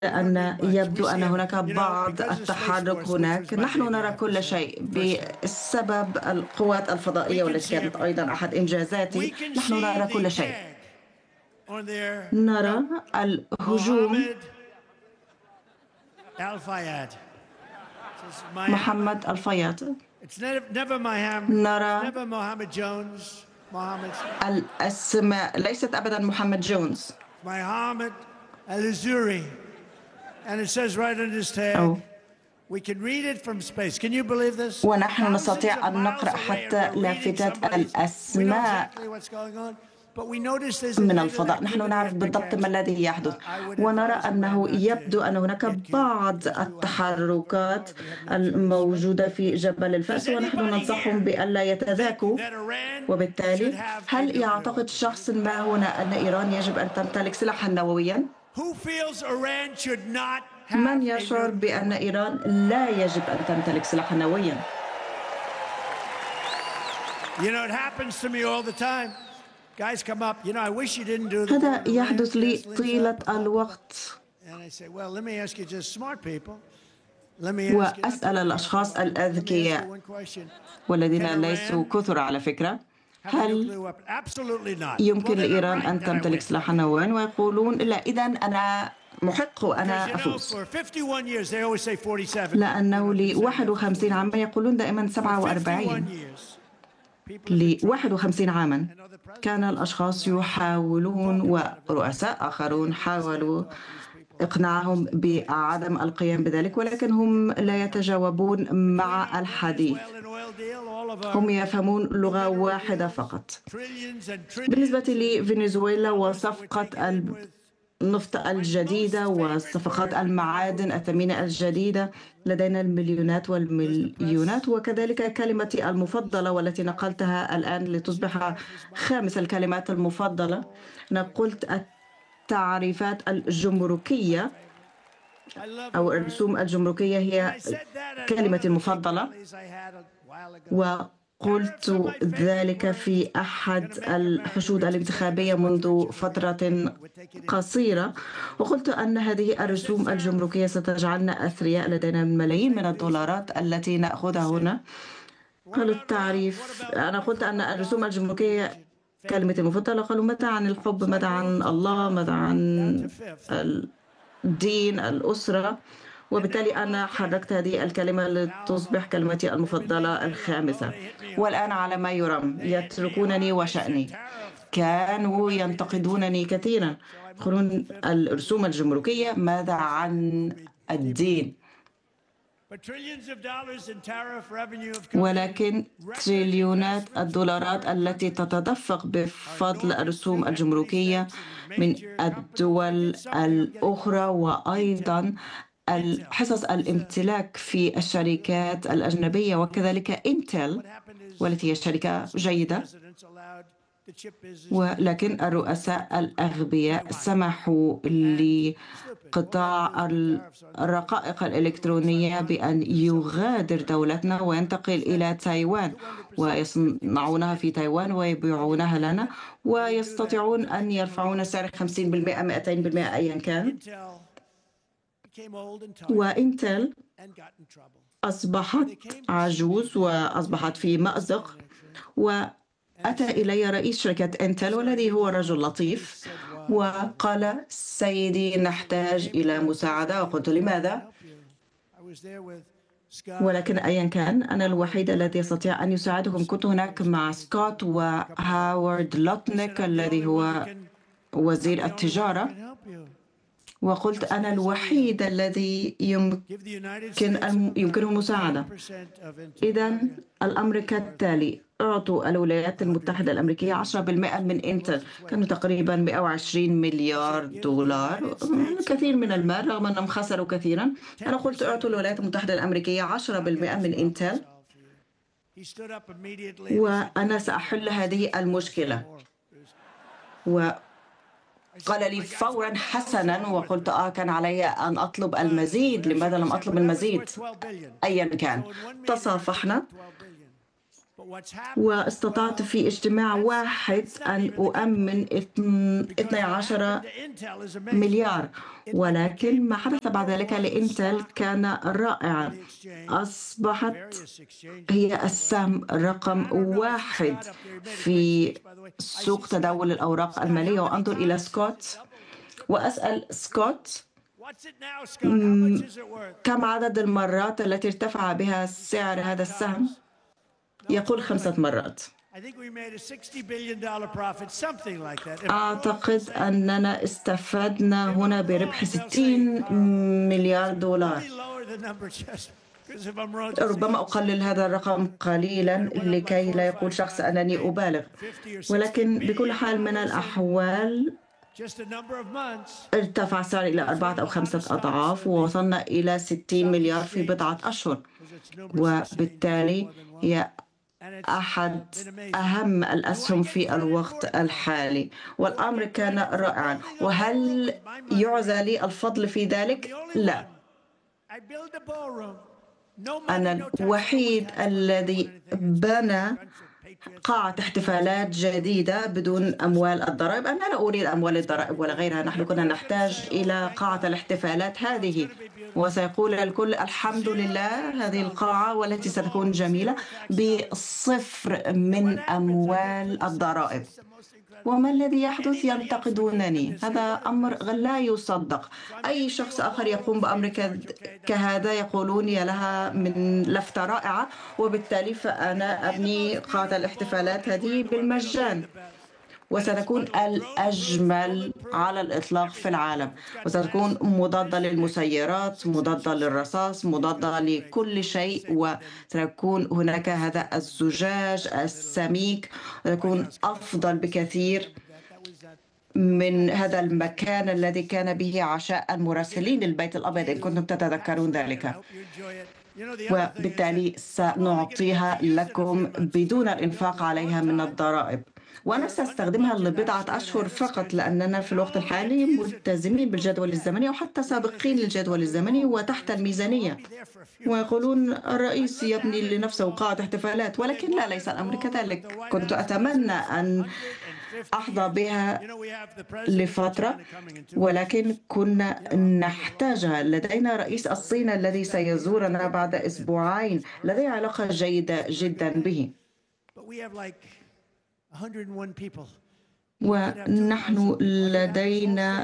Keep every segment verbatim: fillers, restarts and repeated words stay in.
أن يبدو أن هناك بعض التحرك هناك. نحن نرى كل شيء بسبب القوات الفضائية والتي كانت أيضا أحد إنجازاتي. نحن نرى كل شيء. نرى الهجوم محمد الفياض. نرى الأسماء ليست أبدا محمد جونز. Mohammed Al-Azuri, and it says right on this tag, أو. we can read it from space. Can you believe this? ونحن نستطيع أن نقرأ حتى لافتات الأسماء من الفضاء. نحن نعرف بالضبط ما الذي يحدث، ونرى أنه يبدو أن هناك بعض التحركات الموجودة في جبل الفأس، ونحن ننصحهم بألا يتذاكوا. وبالتالي هل يعتقد شخص ما هنا أن إيران يجب أن تمتلك سلاحا نوويا؟ من يشعر بأن إيران لا يجب أن تمتلك سلاحا نوويا؟ هذا يحدث لي طيلة الوقت، وأسأل الأشخاص الأذكياء والذين ليسوا كثر على فكرة، هل يمكن لإيران أن تمتلك سلاحا نوويا؟ ويقولون لا، إذن أنا محق وأنا أفوز. لأنه لواحد وخمسين عاما يقولون دائما سبعة وأربعين. لواحد وخمسين عاما كان الأشخاص يحاولون، ورؤساء آخرون حاولوا إقناعهم بعدم القيام بذلك، ولكن هم لا يتجاوبون مع الحديث. هم يفهمون لغة واحدة فقط. بالنسبة لفنزويلا وصفقة النفط الجديدة وصفقات المعادن الثمينة الجديدة، لدينا المليونات والمليونات. وكذلك كلمتي المفضلة والتي نقلتها الآن لتصبح خامس الكلمات المفضلة، أنا قلت التعريفات الجمركية أو الرسوم الجمركية هي كلمتي المفضلة، وقلت ذلك في أحد الحشود الانتخابية منذ فترة قصيرة، وقلت أن هذه الرسوم الجمركية ستجعلنا أثرياء، لدينا ملايين من الدولارات التي نأخذها هنا. قالوا التعريف، أنا قلت أن الرسوم الجمركية كلمتي المفضلة. قالوا ماذا عن الحب، ماذا عن الله، ماذا عن الدين، الأسرة؟ وبالتالي أنا حركت هذه الكلمة لتصبح كلمتي المفضلة الخامسة. والآن على ما يرام يتركونني وشأني. كانوا ينتقدونني كثيرا، يقولون الرسوم الجمركية، ماذا عن الدين؟ ولكن تريليونات الدولارات التي تتدفق بفضل الرسوم الجمركية من الدول الأخرى، وأيضا حصص الامتلاك في الشركات الأجنبية، وكذلك إنتل والتي هي شركة جيدة. ولكن الرؤساء الأغبياء سمحوا لقطاع الرقائق الإلكترونية بأن يغادر دولتنا وينتقل إلى تايوان، ويصنعونها في تايوان ويبيعونها لنا، ويستطيعون أن يرفعون سعر خمسين بالمئة مئتين بالمئة أيا كان. وإنتل أصبحت عجوز وأصبحت في مأزق، وأتى إلي رئيس شركة إنتل والذي هو رجل لطيف وقال سيدي نحتاج إلى مساعدة. وقلت لماذا؟ ولكن أيا كان أنا الوحيد الذي يستطيع أن يساعدهم. كنت هناك مع سكوت وهاورد لوتنيك الذي هو وزير التجارة، وقلت أنا الوحيد الذي يمكن يمكنه المساعدة. إذن الأمر كالتالي: أعطوا الولايات المتحدة الأمريكية عشرة بالمئة من إنتل، كانوا تقريبا مئة وعشرين مليار دولار، كثير من المال رغم أنهم خسروا كثيرا. أنا قلت أعطوا الولايات المتحدة الأمريكية عشرة بالمئة من إنتل، وأنا سأحل هذه المشكلة. و قال لي فورا حسنا، وقلت آه كان علي أن أطلب المزيد، لماذا لم أطلب المزيد؟ أيا كان تصافحنا، واستطعت في اجتماع واحد أن أؤمن اثني عشر مليار، ولكن ما حدث بعد ذلك لإنتل كان رائعا. أصبحت هي السهم رقم واحد في سوق تداول الأوراق المالية. وأنظر إلى سكوت وأسأل سكوت كم عدد المرات التي ارتفع بها سعر هذا السهم؟ يقول خمسة مرات. أعتقد أننا استفدنا هنا بربح ستين مليار دولار. ربما أقلل هذا الرقم قليلا لكي لا يقول شخص أنني أبالغ، ولكن بكل حال من الأحوال ارتفع السعر إلى أربعة أو خمسة أضعاف، ووصلنا إلى ستين مليار في بضعة أشهر، وبالتالي هي أحد أهم الأسهم في الوقت الحالي، والأمر كان رائعا. وهل يعزى لي الفضل في ذلك؟ لا، أنا الوحيد الذي بنى قاعة احتفالات جديدة بدون أموال الضرائب. أنا لا أريد أموال الضرائب ولا غيرها، نحن كنا نحتاج إلى قاعة الاحتفالات هذه، وسيقول الكل الحمد لله هذه القاعة والتي ستكون جميلة بصفر من أموال الضرائب. وما الذي يحدث؟ ينتقدونني. هذا أمر لا يصدق. أي شخص آخر يقوم بأمر كهذا يقولون يا لها من لفتة رائعة، وبالتالي فأنا أبني قاعة الاحتفالات هذه بالمجان، وستكون الأجمل على الإطلاق في العالم، وستكون مضادة للمسيرات، مضادة للرصاص، مضادة لكل شيء، وستكون هناك هذا الزجاج السميك، وتكون أفضل بكثير من هذا المكان الذي كان به عشاء المراسلين للبيت الأبيض إن كنتم تتذكرون ذلك، وبالتالي سنعطيها لكم بدون الإنفاق عليها من الضرائب. وأنا سأستخدمها لبضعة أشهر فقط، لأننا في الوقت الحالي ملتزمين بالجدول الزمني أو حتى سابقين للجدول الزمني وتحت الميزانية. ويقولون الرئيس يبني لنفسه قاعة احتفالات، ولكن لا، ليس الأمر كذلك. كنت أتمنى أن أحظى بها لفترة، ولكن كنا نحتاجها. لدينا رئيس الصين الذي سيزورنا بعد أسبوعين، لدي علاقة جيدة جدا به، ونحن لدينا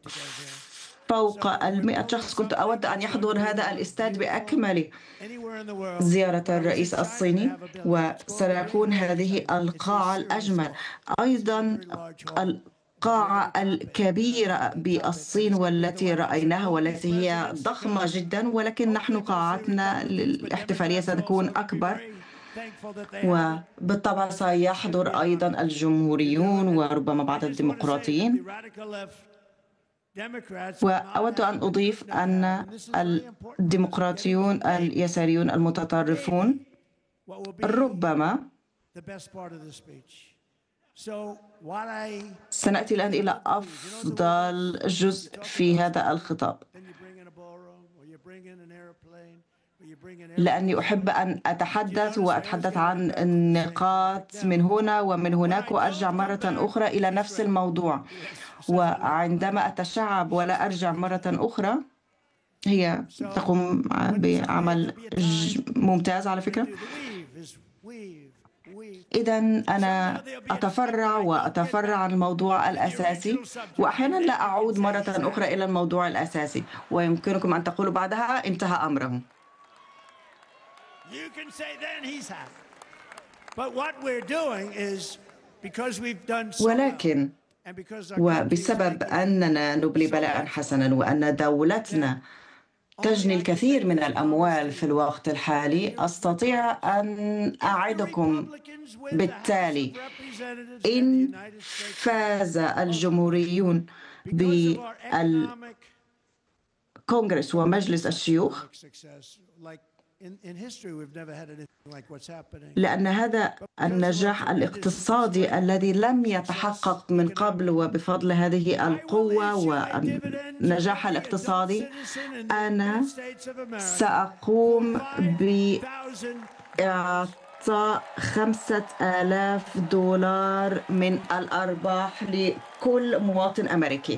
فوق المئة شخص. كنت أود أن يحضر هذا الاستاد بأكمله. زيارة الرئيس الصيني، وسيكون هذه القاعة الأجمل. أيضا القاعة الكبيرة بالصين والتي رأيناها والتي هي ضخمة جدا، ولكن نحن قاعتنا الاحتفالية ستكون أكبر، وبالطبع سيحضر أيضا الجمهوريون وربما بعض الديمقراطيين. وأود أن أضيف أن الديمقراطيون اليساريون المتطرفون ربما سنأتي الآن إلى أفضل جزء في هذا الخطاب، لأني أحب أن أتحدث وأتحدث عن النقاط من هنا ومن هناك، وأرجع مرة أخرى إلى نفس الموضوع. وعندما أتشعب ولا أرجع مرة أخرى، هي تقوم بعمل ممتاز على فكرة. إذن أنا أتفرع وأتفرع عن الموضوع الأساسي، وأحيانا لا أعود مرة أخرى إلى الموضوع الأساسي، ويمكنكم أن تقولوا بعدها انتهى أمره. ولكن وبسبب أننا نبلي بلاء حسنا وأن دولتنا تجني الكثير من الأموال في الوقت الحالي، أستطيع أن أعدكم بالتالي إن فاز الجمهوريون بالكونغرس ومجلس الشيوخ، لأن هذا النجاح الاقتصادي الذي لم يتحقق من قبل، وبفضل هذه القوة والنجاح الاقتصادي أنا سأقوم بإعطاء إعطاء خمسة آلاف دولار من الأرباح لكل مواطن أمريكي.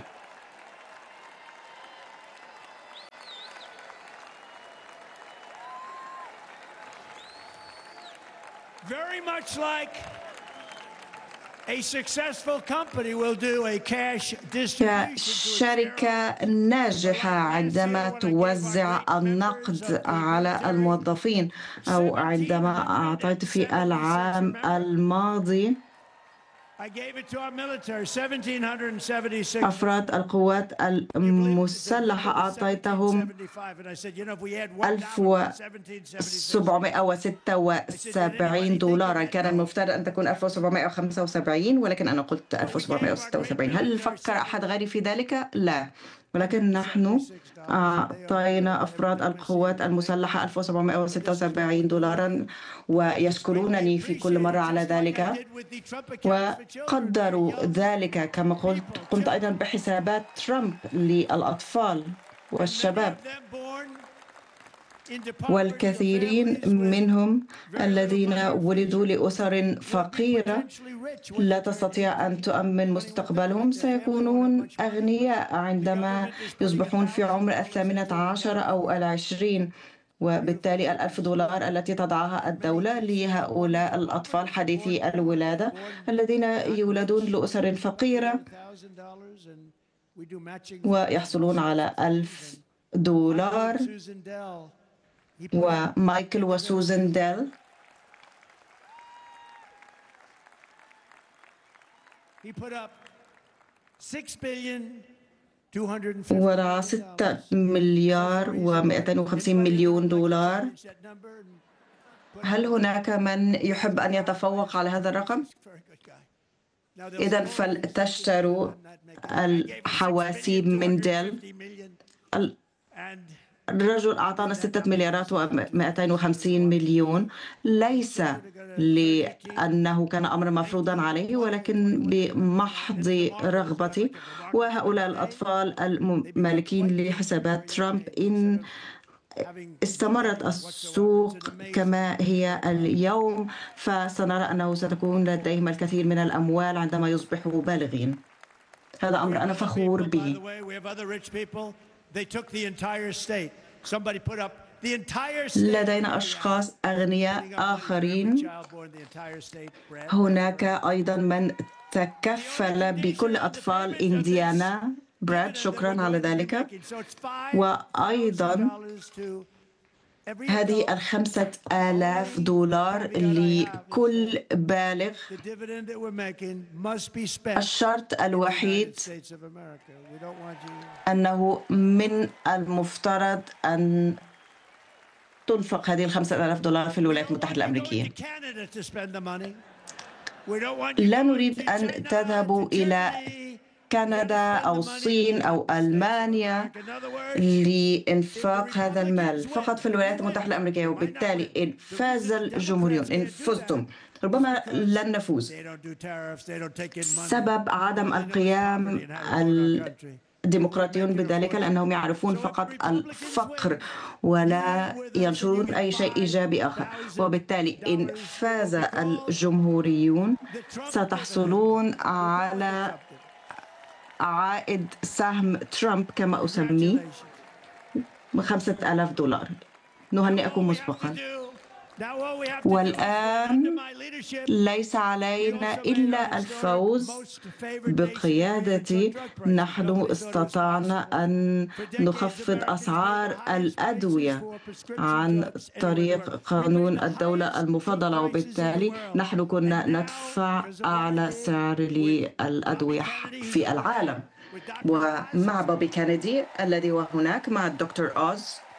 Very much like a successful company will do a cash distribution. كشركة ناجحة عندما توزع النقد على الموظفين، أو عندما أعطيت في العام الماضي أفراد القوات المسلحة أعطيتهم ألف وسبعمائة وستة وسبعين دولارا. كان المفترض أن تكون ألف وسبعمائة وخمسة وسبعين، ولكن أنا قلت ألف وسبعمائة وستة وسبعين. هل فكر أحد غيري في ذلك؟ لا، ولكن نحن أعطينا أفراد القوات المسلحة ألف وسبعمائة وستة وسبعين دولارا، ويشكرونني في كل مرة على ذلك، وقدروا ذلك. كما قلت، قمت أيضا بحسابات ترامب للأطفال والشباب، والكثيرين منهم الذين ولدوا لأسر فقيرة لا تستطيع أن تؤمن مستقبلهم سيكونون أغنياء عندما يصبحون في عمر الثامنة عشر أو العشرين، وبالتالي الألف دولار التي تضعها الدولة لهؤلاء الأطفال حديثي الولادة الذين يولدون لأسر فقيرة ويحصلون على ألف دولار. ومايكل وسوزان ديل وضع ستة مليار ومئتين وخمسين مليون دولار. هل هناك من يحب أن يتفوق على هذا الرقم؟ إذن فلتشتروا الحواسيب من ديل. الرجل أعطانا ستة مليارات ومئتين وخمسين مليون، ليس لأنه كان أمر مفروضا عليه، ولكن بمحض رغبتي. وهؤلاء الأطفال المالكين لحسابات ترامب، إن استمرت السوق كما هي اليوم فسنرى أنه ستكون لديهم الكثير من الأموال عندما يصبحوا بالغين. هذا أمر أنا فخور به. لدينا أشخاص أغنياء آخرين. هناك أيضا من تكفل بكل أطفال إنديانا. براد، شكرا على ذلك. وأيضا هذه الخمسة آلاف دولار لكل بالغ. الشرط الوحيد أنه من المفترض أن تنفق هذه الخمسة آلاف دولار في الولايات المتحدة الأمريكية. لا نريد أن تذهبوا إلى كندا أو الصين أو ألمانيا لإنفاق هذا المال فقط في الولايات المتحدة الأمريكية. وبالتالي إن فاز الجمهوريون، إن فزتم، ربما لن نفوز. سبب عدم القيام الديمقراطيون بذلك لأنهم يعرفون فقط الفقر ولا ينشرون أي شيء إيجابي آخر. وبالتالي إن فاز الجمهوريون ستحصلون على عائد سهم ترامب كما أسميه بخمسة آلاف دولار. نهنئكم مسبقا. والآن ليس علينا إلا الفوز. بقيادتي نحن استطعنا أن نخفض أسعار الأدوية عن طريق قانون الدولة المفضلة، وبالتالي نحن كنا ندفع أعلى سعر للأدوية في العالم. ومع بوبي كينيدي الذي هو هناك مع الدكتور أوز